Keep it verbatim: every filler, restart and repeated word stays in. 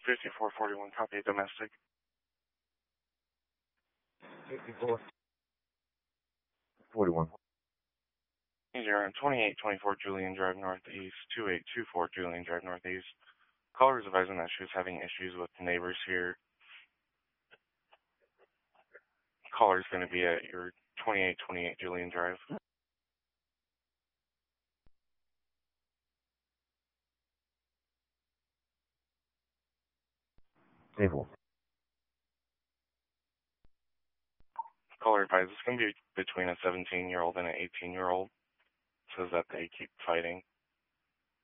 fifty-four forty-one, copy domestic. fifty-four forty-one. You're on twenty-eight twenty-four Julian Drive Northeast, two eight two four Julian Drive Northeast. Caller is advising that she was having issues with neighbors here. Caller is going to be at your twenty-eight twenty-eight Julian Drive. Table. Caller advises it's going to be between a seventeen-year-old and an eighteen-year-old. Says that they keep fighting.